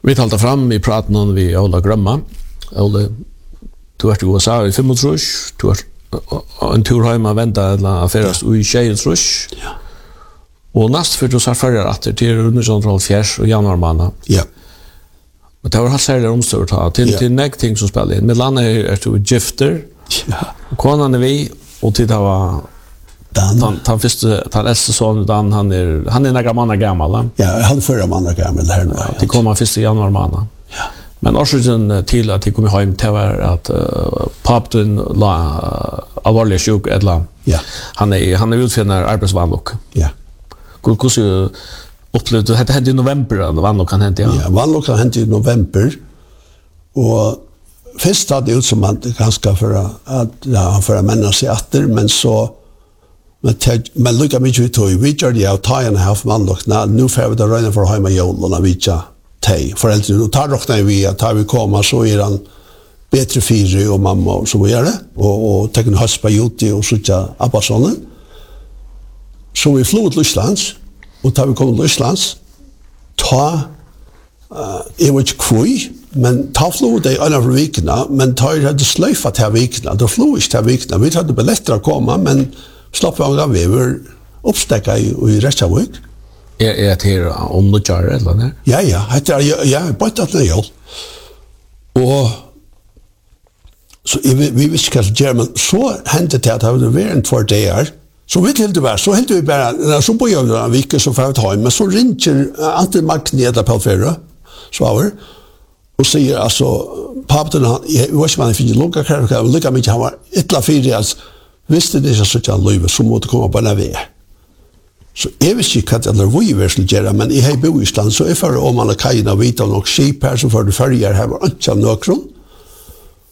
Vi talte fram i praten om vi Ola Grømma. Ola, du i USA i 35, du en tur hjemme og ventet eller affæres i 26. Ja. Og næst for du sa førre at det er 1974 og januar måned. Ja. Men det var helt særlig omstørt til nek ting som spiller inn. Med landet er du gifter, konan vi, og til det var Dan. Han äldste son Dan han är några månader gammal. Ja, han förra månader gammal här nu. Det kommer 1 januari månad. Ja. Men orsaken till att det kommer hem till var att pappan la allvarlig sjuk eller. Ja. Han är utförande arbetsvanlock. Ja. Hur upplevde det hände i november eller vanlock kan hända. Ja, vanlock kan hända i november. Och först hade det ut som att ganska för att männa sig åter, men så men lukka mycket ut vi gör det av 2,5 vanlock nu får vi det röna för hemma jolen vi tja tej föräldrar och tar rockna vi att vi kommer så är han bättre fyra och mamma och så vidare och ta en huspa ute och så tja abbasonen så vi flöt Rysslands och tar vi kom Rysslands ta vet kvui men ta flöt det alla veckorna men tar det slöfa till veckorna då flöt till veckorna vi hade biljetter att komma men slapp av vi var uppstäcka i Reykjavik. Är det här om du gör det eller? Ja, ja, bara att det är. Och så vi visste att German så hände det att det var en 2 dagar. Så vet helt det var så helt vi bara så på jag en vecka så får jag hem men så ringer Ante Magneta på förra så och säger alltså pappan jag vet man finns lugga kan lugga mig han var ettla fyrias visste det så att jag löv så måste komma på när vi så jag vet inte att det var väl göra men i hej bo i stan så är för om alla kajna vita och skip här så för det färger här var inte någon